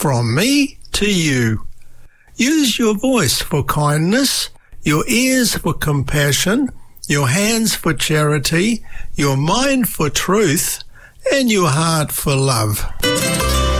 from me to you. Use your voice for kindness, your ears for compassion, your hands for charity, your mind for truth, and your heart for love.